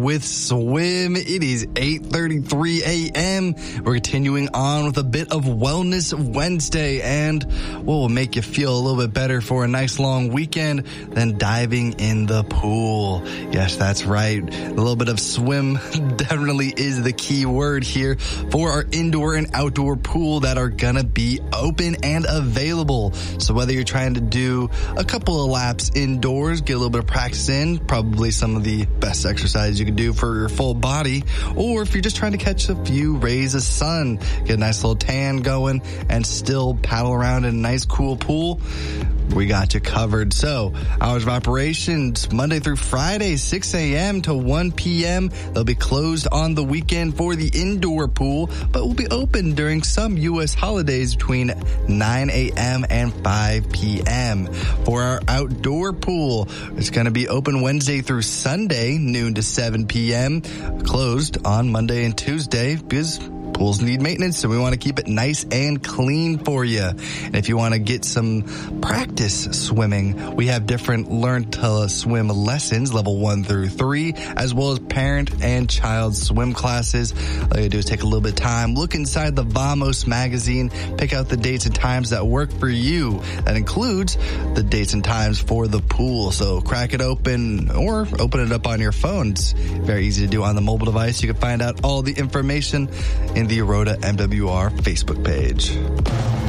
with Swim. It is 8:33 a.m. We're continuing on with a bit of Wellness Wednesday and what will make you feel a little bit better for a nice long weekend than diving in the pool. Yes, that's right. A little bit of swim definitely is the key word here for our indoor and outdoor pool that are gonna be open and available. So whether you're trying to do a couple of laps indoors, get a little bit of practice in, probably some of the best exercise you can do for your full body, or if you're just trying to catch a few rays of sun, get a nice little tan going and still paddle around in a nice cool pool, we got you covered. So hours of operations Monday through Friday, 6 a.m. to 1 p.m. They'll be closed on the weekend for the indoor pool, but will be open during some U.S. holidays between 9 a.m. and 5 p.m. For our outdoor pool, it's going to be open Wednesday through Sunday, noon to 7 p.m., closed on Monday and Tuesday because pools need maintenance, so we want to keep it nice and clean for you. And if you want to get some practice swimming, we have different learn to swim lessons, level 1 through 3, as well as parent and child swim classes. All you do is take a little bit of time, look inside the Vamos magazine, pick out the dates and times that work for you. That includes the dates and times for the pool. So crack it open or open it up on your phone. It's very easy to do on the mobile device. You can find out all the information in the Rota MWR Facebook page.